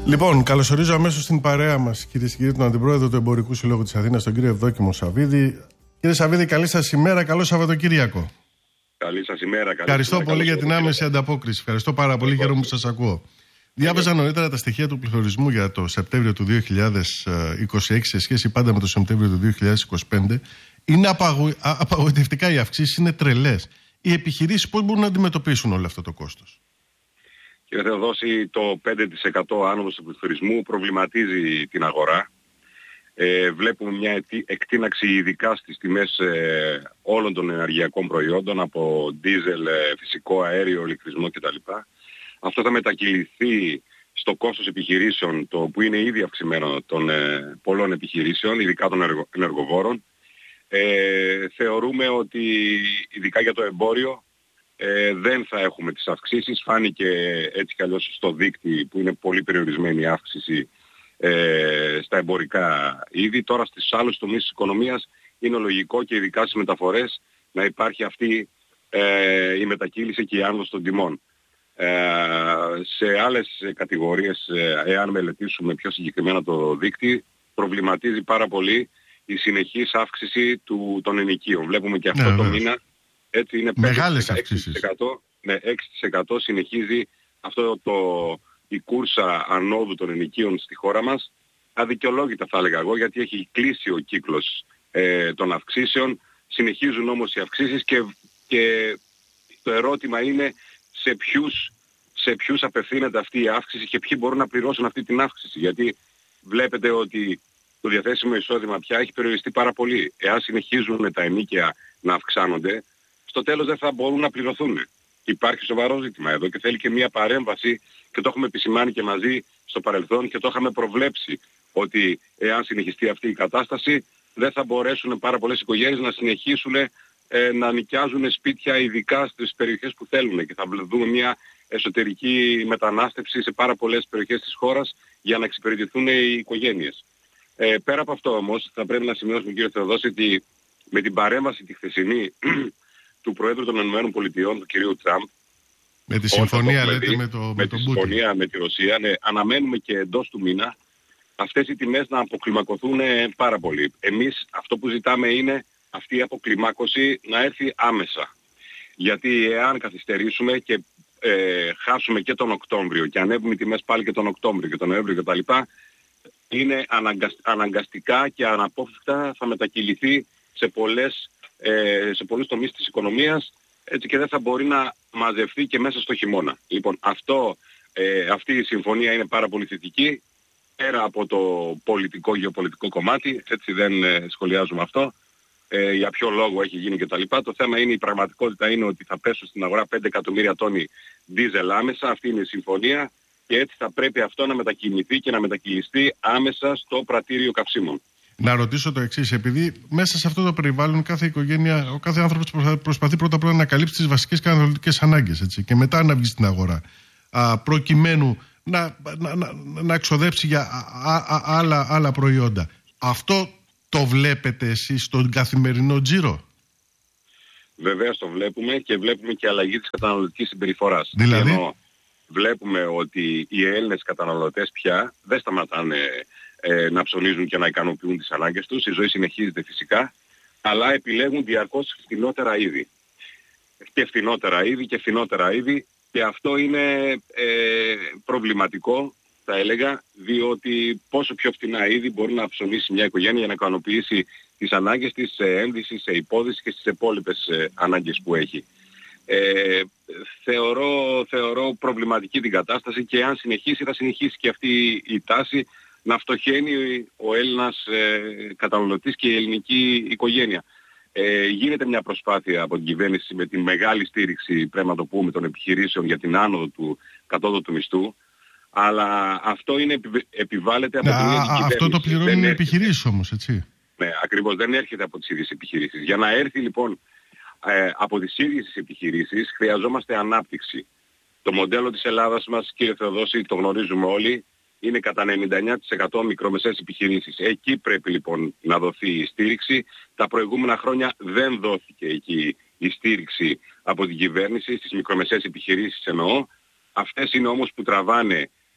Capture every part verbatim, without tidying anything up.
Λοιπόν, καλωσορίζω αμέσως στην παρέα μας, κυρίες και κύριοι, τον Αντιπρόεδρο του Εμπορικού Συλλόγου της Αθήνας, τον κύριο Ευδόκιμο Σαββίδη. Κύριε Σαββίδη, καλή σας ημέρα, καλό Σαββατοκύριακο. Καλή σας ημέρα. Καλή Ευχαριστώ ημέρα, πολύ για την άμεση ανταπόκριση. Ευχαριστώ πάρα πολύ, χαίρομαι που σας ακούω. Διάβαζα νωρίτερα τα στοιχεία του πληθωρισμού για το Σεπτέμβριο του δύο χιλιάδες είκοσι έξι σε σχέση πάντα με το Σεπτέμβριο του δύο χιλιάδες είκοσι πέντε. Είναι απαγω... απαγοητευτικά οι αυξήσεις, είναι τρελές. Οι επιχειρήσεις πώς μπορούν να αντιμετωπίσουν όλο αυτό το κόστος? Κύριε Θεοδόση, το πέντε τοις εκατό άνοδος του πληθωρισμού προβληματίζει την αγορά. Ε, βλέπουμε μια εκτείναξη ειδικά στις τιμές ε, όλων των ενεργειακών προϊόντων, από ντίζελ, ε, φυσικό αέριο, ηλεκτρισμό κτλ. Αυτό θα μετακυληθεί στο κόστος επιχειρήσεων, το που είναι ήδη αυξημένο των ε, πολλών επιχειρήσεων, ειδικά των ενεργο, ενεργοβόρων. Ε, θεωρούμε ότι ειδικά για το εμπόριο ε, δεν θα έχουμε τις αυξήσεις. Φάνηκε έτσι κι αλλιώς στο δίκτυ που είναι πολύ περιορισμένη η αύξηση ε, στα εμπορικά είδη. Τώρα στις άλλες τομείς της οικονομίας είναι λογικό και ειδικά στις μεταφορές να υπάρχει αυτή ε, η μετακύληση και η άνοδος των τιμών. Ε, σε άλλες κατηγορίες, ε, εάν μελετήσουμε πιο συγκεκριμένα το δίκτυ, προβληματίζει πάρα πολύ η συνεχής αύξηση του, των ενοικίων. Βλέπουμε και αυτό ναι, το μήνα, έτσι είναι μεγάλες αυξήσεις. Ναι, έξι τοις εκατό συνεχίζει αυτό το, η κούρσα ανόδου των ενοικίων στη χώρα μας. Αδικαιολόγητα θα έλεγα εγώ, γιατί έχει κλείσει ο κύκλος ε, των αυξήσεων. Συνεχίζουν όμως οι αυξήσεις και, και το ερώτημα είναι σε ποιους, σε ποιους απευθύνεται αυτή η αύξηση και ποιοι μπορούν να πληρώσουν αυτή την αύξηση. Γιατί βλέπετε ότι το διαθέσιμο εισόδημα πια έχει περιοριστεί πάρα πολύ. Εάν συνεχίζουν τα ενοίκια να αυξάνονται, στο τέλος δεν θα μπορούν να πληρωθούν. Υπάρχει σοβαρό ζήτημα εδώ και θέλει και μια παρέμβαση, και το έχουμε επισημάνει και μαζί στο παρελθόν και το είχαμε προβλέψει ότι εάν συνεχιστεί αυτή η κατάσταση δεν θα μπορέσουν πάρα πολλές οικογένειες να συνεχίσουν ε, να νοικιάζουν σπίτια ειδικά στις περιοχές που θέλουν, και θα δούμε μια εσωτερική μετανάστευση σε πάρα πολλές περιοχές της χώρας για να εξυπηρετηθούν οι οικογένειες. Ε, πέρα από αυτό όμως θα πρέπει να σημειώσουμε, κύριε Θεοδόση, ότι με την παρέμβαση τη χθεσινή του Προέδρου των ΗΠΑ, του κυρίου Τραμπ, με τη συμφωνία λέτε δει, με, το, με, με τη συμφωνία με τη Ρωσία, ναι, αναμένουμε και εντός του μήνα αυτές οι τιμές να αποκλιμακωθούν πάρα πολύ. Εμείς αυτό που ζητάμε είναι αυτή η αποκλιμάκωση να έρθει άμεσα. Γιατί εάν καθυστερήσουμε και ε, χάσουμε και τον Οκτώβριο και ανέβουμε οι τιμές πάλι και τον Οκτώβριο και τον Νοέμβριο κτλ., είναι αναγκαστικά και αναπόφευκτα θα μετακυληθεί σε, πολλές, ε, σε πολλούς τομείς της οικονομίας, έτσι, και δεν θα μπορεί να μαζευτεί και μέσα στο χειμώνα. Λοιπόν, αυτό, ε, αυτή η συμφωνία είναι πάρα πολύ θετική, πέρα από το πολιτικό, γεωπολιτικό κομμάτι, έτσι δεν ε, σχολιάζουμε αυτό, ε, για ποιο λόγο έχει γίνει κτλ. Το θέμα είναι, η πραγματικότητα είναι ότι θα πέσουν στην αγορά πέντε εκατομμύρια τόνοι δίζελ άμεσα, αυτή είναι η συμφωνία, και έτσι θα πρέπει αυτό να μετακινηθεί και να μετακυλιστεί άμεσα στο πρατήριο καυσίμων. Να ρωτήσω το εξής, επειδή μέσα σε αυτό το περιβάλλον κάθε οικογένεια, ο κάθε άνθρωπος προσπαθεί πρώτα απ' όλα να καλύψει τις βασικές καταναλωτικές ανάγκες, έτσι, και μετά να βγει στην αγορά, α, προκειμένου να, να, να, να εξοδέψει για α, α, άλλα, άλλα προϊόντα. Αυτό το βλέπετε εσείς στον καθημερινό τζίρο? Βεβαίως το βλέπουμε, και βλέπουμε και αλλαγή της καταναλωτικής συμπεριφοράς. Δηλαδή? Ενώ βλέπουμε ότι οι Έλληνες καταναλωτές πια δεν σταματάνε ε, να ψωνίζουν και να ικανοποιούν τις ανάγκες τους. Η ζωή συνεχίζεται φυσικά, αλλά επιλέγουν διαρκώς φθηνότερα είδη. Και φθηνότερα είδη και φθηνότερα είδη, και αυτό είναι ε, προβληματικό, θα έλεγα, διότι πόσο πιο φθηνά είδη μπορεί να ψωνίσει μια οικογένεια για να ικανοποιήσει τις ανάγκες της σε ένδυση, σε υπόδηση και στις υπόλοιπες ε, ανάγκες που έχει. Ε, θεωρώ, θεωρώ προβληματική την κατάσταση, και αν συνεχίσει θα συνεχίσει και αυτή η τάση να φτωχαίνει ο Έλληνας ε, καταναλωτής και η ελληνική οικογένεια. Ε, γίνεται μια προσπάθεια από την κυβέρνηση με τη μεγάλη στήριξη, πρέπει να το πούμε, των επιχειρήσεων για την άνοδο του κατώτατου μισθού, αλλά αυτό είναι, επιβάλλεται από την ίδια κυβέρνηση. Αυτό το πληρώνουν οι επιχειρήσεις όμως, έτσι. Ναι, ακριβώς, δεν έρχεται από τις ίδιες επιχειρήσεις. Για να έρθει λοιπόν ε, από τις ίδιες τις επιχειρήσεις χρειαζόμαστε ανάπτυξη. Το μοντέλο της Ελλάδας μας, κύριε Θεοδόση, το γνωρίζουμε όλοι, είναι κατά ενενήντα εννέα τοις εκατό μικρομεσαίες επιχειρήσεις. Εκεί πρέπει λοιπόν να δοθεί η στήριξη. Τα προηγούμενα χρόνια δεν δόθηκε εκεί η στήριξη από την κυβέρνηση, στις μικρομεσαίες επιχειρήσεις εννοώ. Αυτές είναι όμως που τραβάνε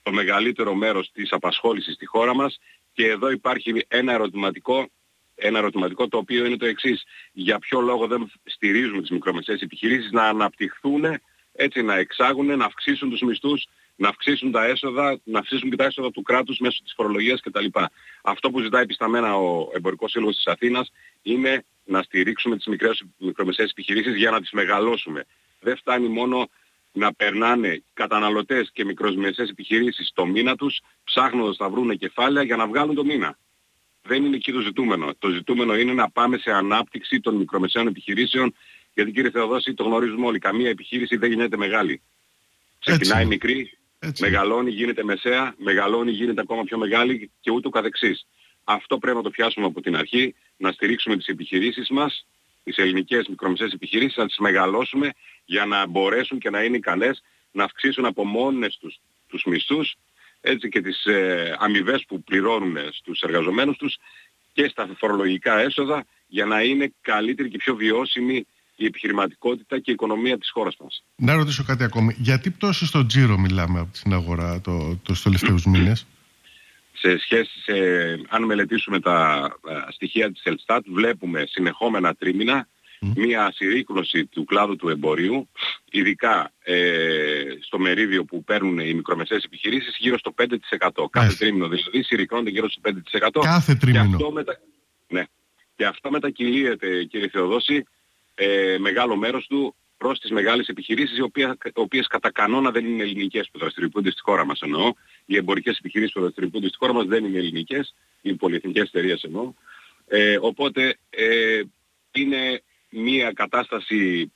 το μεγαλύτερο μέρος της απασχόλησης στη χώρα μας, και εδώ υπάρχει ένα ερωτηματικό, ένα ερωτηματικό το οποίο είναι το εξής: για ποιο λόγο δεν στηρίζουμε τις μικρομεσαίες επιχειρήσεις να αναπτυχθούν, έτσι να εξάγουν, να αυξήσουν τους μισθούς, να αυξήσουν τα έσοδα, να αυξήσουν και τα έσοδα του κράτους μέσω της φορολογίας κτλ. Αυτό που ζητάει πισταμένα ο Εμπορικός Σύλλογος της Αθήνας είναι να στηρίξουμε τις μικρές, μικρομεσαίες επιχειρήσεις για να τις μεγαλώσουμε. Δεν φτάνει μόνο να περνάνε καταναλωτές και μικρομεσαίες επιχειρήσεις το μήνα τους ψάχνοντας να βρουν κεφάλαια για να βγάλουν το μήνα. Δεν είναι εκεί το ζητούμενο. Το ζητούμενο είναι να πάμε σε ανάπτυξη των μικρομεσαίων επιχειρήσεων, γιατί κύριε Θεοδόση, το γνωρίζουμε όλοι, καμία επιχείρηση δεν γίνεται μεγάλη. Ξεκινάει μικρή, έτσι, μεγαλώνει, γίνεται μεσαία, μεγαλώνει, γίνεται ακόμα πιο μεγάλη και ούτω καθεξής. Αυτό πρέπει να το πιάσουμε από την αρχή, να στηρίξουμε τις επιχειρήσεις μας, τις ελληνικές μικρομεσαίες επιχειρήσεις, να τις μεγαλώσουμε για να μπορέσουν και να είναι ικανές να αυξήσουν από μόνες τους τους μισθούς, έτσι, και τις ε, αμοιβές που πληρώνουν στους εργαζομένους τους και στα φορολογικά έσοδα, για να είναι καλύτερη και πιο βιώσιμη η επιχειρηματικότητα και η οικονομία της χώρας μας. Να ρωτήσω κάτι ακόμη. Γιατί πτώση στο τζίρο μιλάμε από την αγορά το, το, τους τελευταίους μήνες? Σε σχέση, σε, αν μελετήσουμε τα α, στοιχεία της Ελστάτ, βλέπουμε συνεχόμενα τρίμηνα mm. μια συρρίκνωση του κλάδου του εμπορίου, ειδικά ε, στο μερίδιο που παίρνουν οι μικρομεσαίες επιχειρήσεις, γύρω στο πέντε τοις εκατό. Κάθε yes. τρίμηνο δηλαδή συρρικνώνεται γύρω στο πέντε τοις εκατό. Κάθε τρίμηνο. Και αυτό, μετα... ναι. και αυτό μετακυλίεται, κύριε Θεοδόση, ε, μεγάλο μέρος του προς τις μεγάλες επιχειρήσεις, οι οποίες, οι οποίες κατά κανόνα δεν είναι ελληνικές που δραστηριοποιούνται στη χώρα μας, εννοώ. Οι εμπορικές επιχειρήσεις που δραστηριοποιούνται στη χώρα μας δεν είναι ελληνικές, οι πολυεθνικές εταιρείες εννοώ. Ε, οπότε ε, είναι μια κατάσταση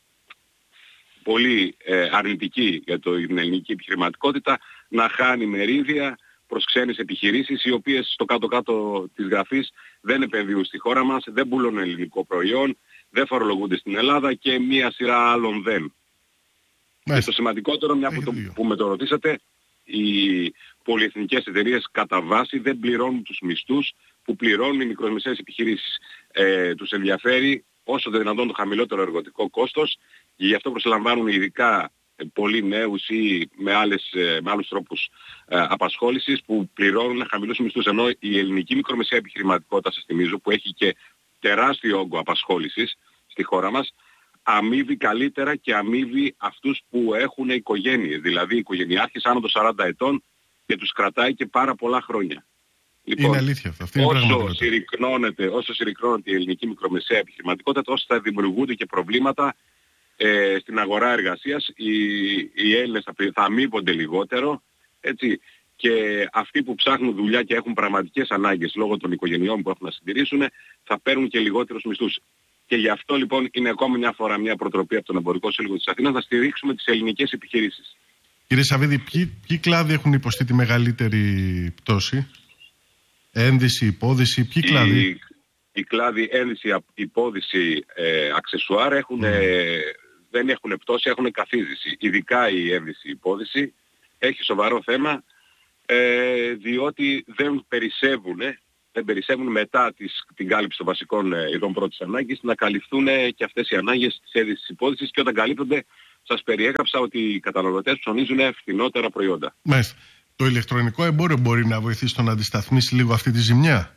πολύ ε, αρνητική για το, την ελληνική επιχειρηματικότητα να χάνει μερίδια προς ξένες επιχειρήσεις, οι οποίες στο κάτω-κάτω της γραφής δεν επενδύουν στη χώρα μας, δεν πουλούν ελληνικό προϊόν, δεν φορολογούνται στην Ελλάδα και μία σειρά άλλων δεν. Και το σημαντικότερο, μια που, το, που με το ρωτήσατε, οι πολυεθνικές εταιρείες κατά βάση δεν πληρώνουν τους μισθούς που πληρώνουν οι μικρομεσαίες επιχειρήσεις. Ε, τους ενδιαφέρει όσο το δυνατόν το χαμηλότερο εργοτικό κόστος, και γι' αυτό προσλαμβάνουν ειδικά πολλοί νέους ή με, άλλες, με άλλους τρόπους ε, απασχόλησης που πληρώνουν χαμηλούς μισθούς. Ενώ η ελληνική μικρομεσαία επιχειρηματικότητα, σας θυμίζω, που έχει και τεράστιο όγκο απασχόλησης στη χώρα μας, αμείβει καλύτερα και αμείβει αυτούς που έχουν οικογένειες, δηλαδή οικογενειάρχες άνω των σαράντα ετών, και τους κρατάει και πάρα πολλά χρόνια. Λοιπόν, είναι αλήθεια αυτό. Αυτή είναι όσο, συρρικνώνεται, όσο συρρικνώνεται η ελληνική μικρομεσαία επιχειρηματικότητα, τόσο θα δημιουργούνται και προβλήματα ε, στην αγορά εργασίας. Οι, οι Έλληνες θα, θα αμείβονται λιγότερο, έτσι, και αυτοί που ψάχνουν δουλειά και έχουν πραγματικές ανάγκες λόγω των οικογενειών που έχουν να συντηρήσουν, θα παίρνουν και λιγότερους μισθούς. Και γι' αυτό λοιπόν είναι ακόμη μια φορά μια προτροπή από τον Εμπορικό Σύλλογο της Αθήνας να στηρίξουμε τις ελληνικές επιχειρήσεις. Κύριε Σαββίδη, ποιοι, ποιοι κλάδοι έχουν υποστεί τη μεγαλύτερη πτώση? Ένδυση, υπόδυση, ποιοι κλάδοι? Οι, οι κλάδοι ένδυση, υπόδυση, ε, αξεσουάρ έχουν, mm. ε, δεν έχουν πτώση, έχουν καθίζηση. Ειδικά η ένδυση, υπόδυση έχει σοβαρό θέμα, ε, διότι δεν περισσεύουν, δεν περισσεύουν μετά τις, την κάλυψη των βασικών ε, ειδών πρώτης ανάγκης, να καλυφθούν ε, και αυτές οι ανάγκες της ένδυσης υπόδυσης, και όταν καλύπτονται σας περιέγραψα ότι οι καταναλωτές ψωνίζουν φθηνότερα προϊόντα. Μάλιστα. Το ηλεκτρονικό εμπόριο μπορεί να βοηθήσει στο να αντισταθμίσει λίγο αυτή τη ζημιά?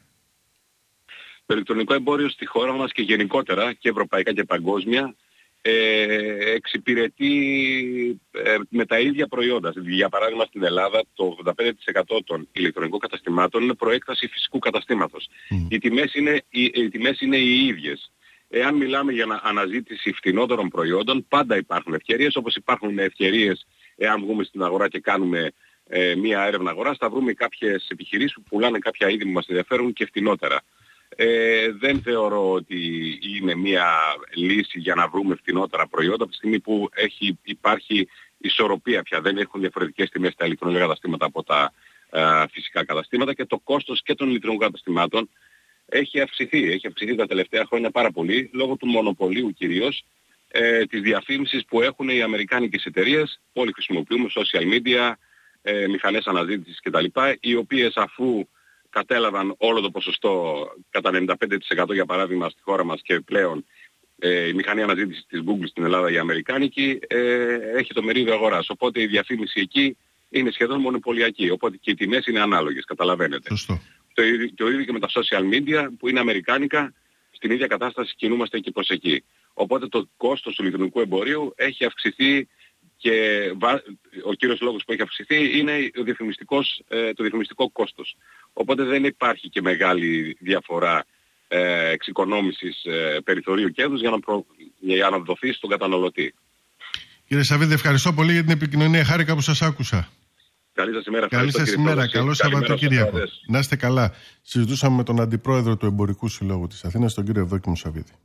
Το ηλεκτρονικό εμπόριο στη χώρα μας και γενικότερα και ευρωπαϊκά και παγκόσμια ε, εξυπηρετεί ε, με τα ίδια προϊόντα. Για παράδειγμα στην Ελλάδα το ογδόντα πέντε τοις εκατό των ηλεκτρονικών καταστημάτων είναι προέκταση φυσικού καταστήματος. Mm. Οι, τιμές είναι, οι, οι τιμές είναι οι ίδιες. Εάν μιλάμε για αναζήτηση φθηνότερων προϊόντων, πάντα υπάρχουν ευκαιρίες, όπως υπάρχουν ευκαιρίες εάν βγούμε στην αγορά και κάνουμε ε, μία έρευνα αγοράς, θα βρούμε κάποιες επιχειρήσεις που πουλάνε κάποια είδη που μας ενδιαφέρουν και φθηνότερα. Ε, δεν θεωρώ ότι είναι μία λύση για να βρούμε φθηνότερα προϊόντα από τη στιγμή που έχει, υπάρχει ισορροπία πια. Δεν έχουν διαφορετικές τιμές τα ηλεκτρονικά καταστήματα από τα ε, φυσικά καταστήματα, και το κόστος και των ηλεκτρονικών καταστημάτων έχει αυξηθεί. Έχει αυξηθεί τα τελευταία χρόνια πάρα πολύ, λόγω του μονοπωλίου κυρίως, ε, της διαφήμισης που έχουν οι αμερικάνικες εταιρείες. Όλοι χρησιμοποιούμε social media, ε, μηχανές αναζήτησης κτλ, οι οποίες αφού κατέλαβαν όλο το ποσοστό κατά ενενήντα πέντε τοις εκατό για παράδειγμα στη χώρα μας, και πλέον ε, η μηχανή αναζήτησης της Google στην Ελλάδα, η αμερικάνικη, ε, έχει το μερίδιο αγοράς. Οπότε η διαφήμιση εκεί είναι σχεδόν μονοπωλιακή. Οπότε και οι τιμές είναι ανάλογες, καταλαβαίνετε. Σωστό. Το ίδιο, το ίδιο και με τα social media που είναι αμερικάνικα, στην ίδια κατάσταση κινούμαστε και προς εκεί. Οπότε το κόστος του ηλεκτρονικού εμπορίου έχει αυξηθεί και ο κύριος λόγος που έχει αυξηθεί είναι ο διαφημιστικός, το διαφημιστικό κόστος. Οπότε δεν υπάρχει και μεγάλη διαφορά ε, εξοικονόμησης ε, περιθωρίου κέρδους για να, προ... για να δοθεί στον καταναλωτή. Κύριε Σαββίδη, ευχαριστώ πολύ για την επικοινωνία. Χάρηκα που σας άκουσα. Καλή σας ημέρα. Καλή σας ημέρα. Καλό Σαββατοκύριακο. Να είστε καλά. Συζητούσαμε με τον Αντιπρόεδρο του Εμπορικού Συλλόγου της Αθήνας, τον κύριο Ευδόκιμο Σαββίδη.